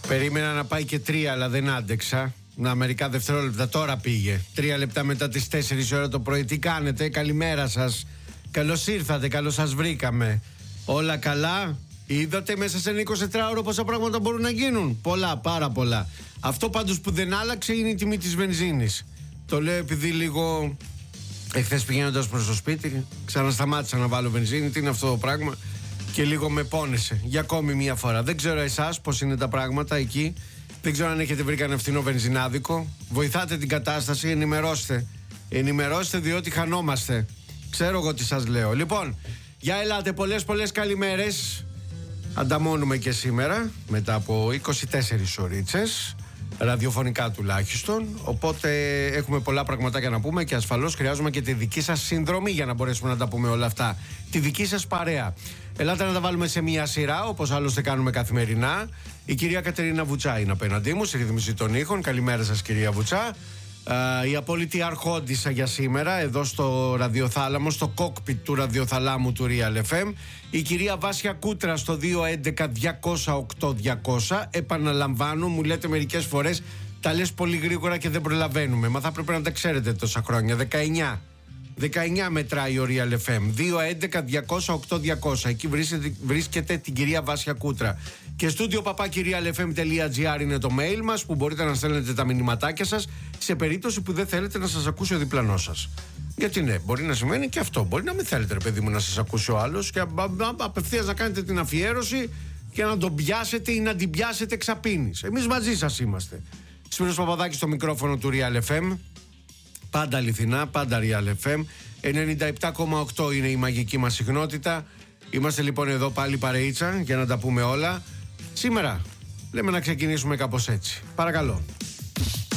Περίμενα να πάει και 3, αλλά δεν άντεξα. Μερικά δευτερόλεπτα, τώρα πήγε. 3 λεπτά μετά τις 4 ώρα το πρωί. Τι κάνετε, καλημέρα σας. Καλώς ήρθατε, καλώς σας βρήκαμε. Όλα καλά. Είδατε μέσα σε ένα 24ωρο πόσα πράγματα μπορούν να γίνουν. Πολλά, πάρα πολλά. Αυτό πάντως που δεν άλλαξε είναι η τιμή της βενζίνης. Το λέω επειδή λίγο εχθές πηγαίνοντας προς το σπίτι ξανασταμάτησα να βάλω βενζίνη. Τι είναι αυτό το πράγμα? Και λίγο με πόνεσε για ακόμη μία φορά. Δεν ξέρω εσάς πώς είναι τα πράγματα εκεί. Δεν ξέρω αν έχετε βρει κανένα φθηνό βενζινάδικο. Βοηθάτε την κατάσταση, ενημερώστε. Ενημερώστε, διότι χανόμαστε. Ξέρω εγώ τι σας λέω. Λοιπόν, για ελάτε, πολλές καλημέρες. Ανταμώνουμε και σήμερα μετά από 24 ωρίτσες, ραδιοφωνικά τουλάχιστον. Οπότε έχουμε πολλά πραγματάκια να πούμε και ασφαλώς χρειάζομαι και τη δική σας συνδρομή για να μπορέσουμε να τα πούμε όλα αυτά. Τη δική σας παρέα. Ελάτε να τα βάλουμε σε μία σειρά, όπως άλλωστε κάνουμε καθημερινά. Η κυρία Κατερίνα Βουτσά είναι απέναντί μου, στη ρύθμιση των ήχων. Καλημέρα σας, κυρία Βουτσά. Η απόλυτη αρχόντισσα για σήμερα εδώ στο ραδιοθάλαμο, στο κόκπιτ του ραδιοθαλάμου του Real FM, η κυρία Βάσια Κούτρα στο 211-208-200. Επαναλαμβάνω, μου λέτε μερικές φορές τα λες πολύ γρήγορα και δεν προλαβαίνουμε. Μα θα πρέπει να τα ξέρετε τόσα χρόνια. 19 μετράει ο Real FM. 211-208-200. Εκεί βρίσκεται την κυρία Βάσια Κούτρα. Και στούντιο papakirialfm.gr είναι το mail μας, που μπορείτε να στέλνετε τα μηνυματάκια σας σε περίπτωση που δεν θέλετε να σας ακούσει ο διπλανός σας. Γιατί ναι, μπορεί να σημαίνει και αυτό. Μπορεί να μην θέλετε, ρε παιδί μου, να σας ακούσει ο άλλος και απευθείας να κάνετε την αφιέρωση και να τον πιάσετε ή να την πιάσετε εξαπίνης. Εμείς μαζί σας είμαστε. Σπύρος Παπαδάκης στο μικρόφωνο του Real FM. Πάντα αληθινά, πάντα Real FM. 97,8 είναι η μαγική μας συχνότητα. Είμαστε λοιπόν εδώ πάλι παρεΐτσα για να τα πούμε όλα. Σήμερα λέμε να ξεκινήσουμε κάπως έτσι. Παρακαλώ.